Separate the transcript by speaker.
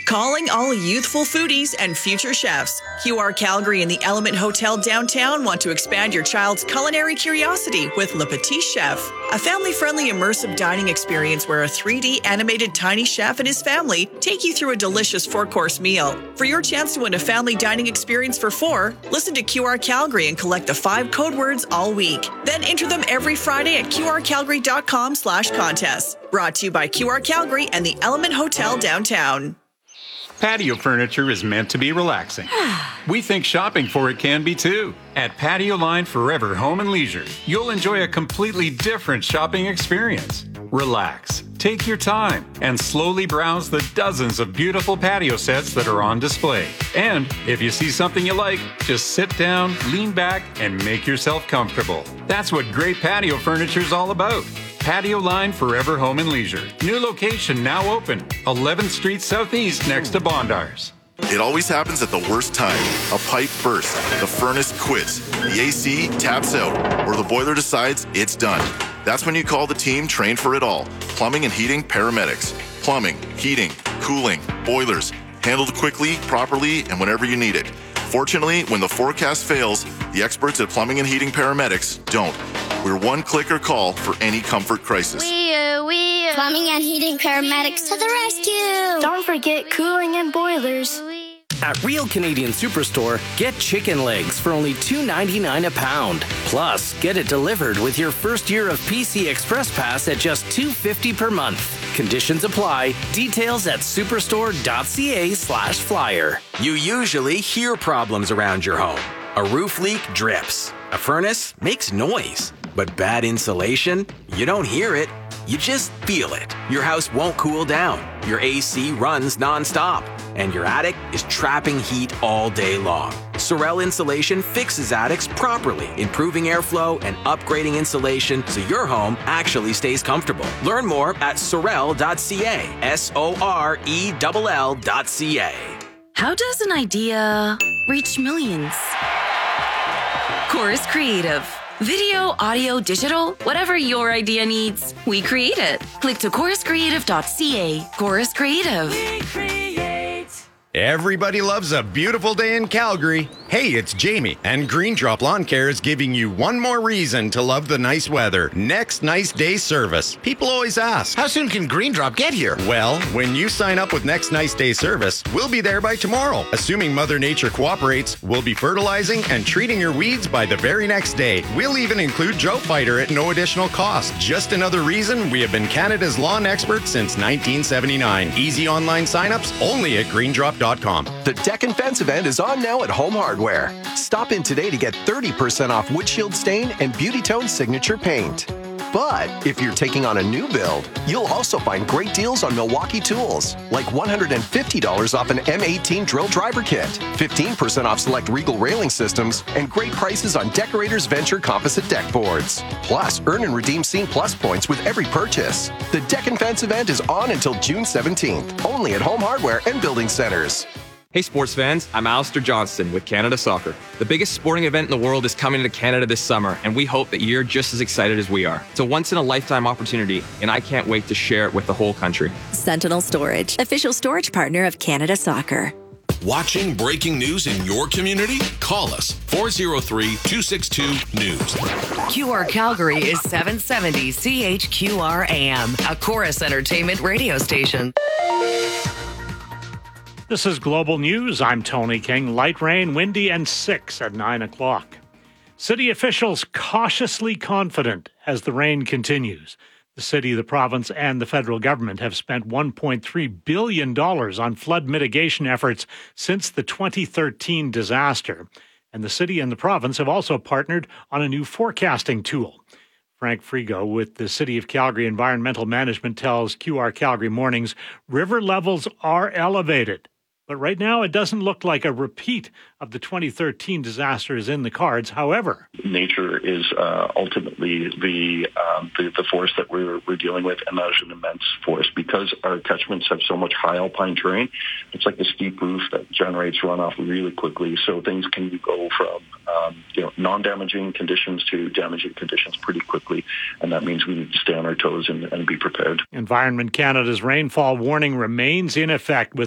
Speaker 1: Calling all youthful foodies and future chefs. QR Calgary and the Element Hotel downtown want to expand your child's culinary curiosity with Le Petit Chef, a family-friendly immersive dining experience where a 3D animated tiny chef and his family take you through a delicious 4-course meal. For your chance to win a family dining experience for 4, listen to QR Calgary and collect the 5 code words all week. Then enter them every Friday at qrcalgary.com/contest. Brought to you by QR Calgary and the Element Hotel downtown.
Speaker 2: Patio furniture is meant to be relaxing. We think shopping for it can be too. At Patio Line Forever Home and Leisure, you'll enjoy a completely different shopping experience. Relax, take your time, and slowly browse the dozens of beautiful patio sets that are on display. And if you see something you like, just sit down, lean back, and make yourself comfortable. That's what great patio furniture is all about. Patio Line Forever Home and Leisure. New location now open. 11th Street Southeast next to Bondars.
Speaker 3: It always happens at the worst time. A pipe bursts, the furnace quits, the AC taps out, or the boiler decides it's done. That's when you call the team trained for it all. Plumbing and heating paramedics. Plumbing, heating, cooling, boilers. Handled quickly, properly, and whenever you need it. Fortunately, when the forecast fails, the experts at Plumbing and Heating Paramedics don't. We're one clicker call for any comfort crisis.
Speaker 4: Plumbing and Heating Paramedics to the rescue!
Speaker 5: Don't forget cooling and boilers.
Speaker 6: At Real Canadian Superstore, get chicken legs for only $2.99 a pound. Plus, get it delivered with your first year of PC Express Pass at just $2.50 per month. Conditions apply. Details at superstore.ca/flyer.
Speaker 7: You usually hear problems around your home. A roof leak drips. A furnace makes noise. But bad insulation? You don't hear it. You just feel it. Your house won't cool down. Your AC runs nonstop. And your attic is trapping heat all day long. Sorel Insulation fixes attics properly, improving airflow and upgrading insulation so your home actually stays comfortable. Learn more at sorel.ca. SORELL.ca.
Speaker 8: How does an idea reach millions? Chorus Creative. Video, audio, digital, whatever your idea needs, we create it. Click to choruscreative.ca. Chorus Creative.
Speaker 9: We create. Everybody loves a beautiful day in Calgary. Hey, it's Jamie, and Green Drop Lawn Care is giving you one more reason to love the nice weather. Next Nice Day service. People always ask,
Speaker 10: how soon can Green Drop get here?
Speaker 9: Well, when you sign up with Next Nice Day service, we'll be there by tomorrow. Assuming Mother Nature cooperates, we'll be fertilizing and treating your weeds by the very next day. We'll even include Drought Fighter at no additional cost. Just another reason we have been Canada's lawn experts since 1979. Easy online signups only at greendrop.com.
Speaker 11: The Deck and Fence event is on now at Home Hardware. Stop in today to get 30% off Wood Shield Stain and Beauty Tone Signature Paint. But if you're taking on a new build, you'll also find great deals on Milwaukee tools, like $150 off an M18 drill driver kit, 15% off select Regal railing systems, and great prices on Decorators Venture composite deck boards. Plus, earn and redeem Scene Plus points with every purchase. The Deck and Fence event is on until June 17th, only at Home Hardware and Building Centers.
Speaker 12: Hey sports fans, I'm Alistair Johnston with Canada Soccer. The biggest sporting event in the world is coming to Canada this summer, and we hope that you're just as excited as we are. It's a once-in-a-lifetime opportunity, and I can't wait to share it with the whole country.
Speaker 13: Sentinel Storage, official storage partner of Canada Soccer.
Speaker 14: Watching breaking news in your community? Call us, 403-262-NEWS.
Speaker 15: QR Calgary is 770 CHQR AM, a Chorus Entertainment radio station.
Speaker 16: This is Global News. I'm Tony King. Light rain, windy, and 6 at 9 o'clock. City officials cautiously confident as the rain continues. The city, the province, and the federal government have spent $1.3 billion on flood mitigation efforts since the 2013 disaster. And the city and the province have also partnered on a new forecasting tool. Frank Frigo with the City of Calgary Environmental Management tells QR Calgary Mornings river levels are elevated. But right now, it doesn't look like a repeat of the 2013 disaster is in the cards. However,
Speaker 17: nature is ultimately the force that we're dealing with, and that is an immense force because our catchments have so much high alpine terrain. It's like a steep roof that generates runoff really quickly. So things can go from non-damaging conditions to damaging conditions pretty quickly, and that means we need to stay on our toes and be prepared.
Speaker 16: Environment Canada's rainfall warning remains in effect with